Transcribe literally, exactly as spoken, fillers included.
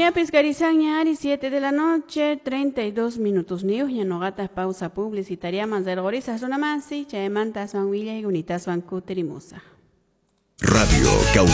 ya pescarizan ya ari siete de la noche, treinta y dos minutos nius, ya no gatas pausa publicitaria más de gorizas una más, y chaemantas van huilla y gunitas van cuterimusa. Radio Causa.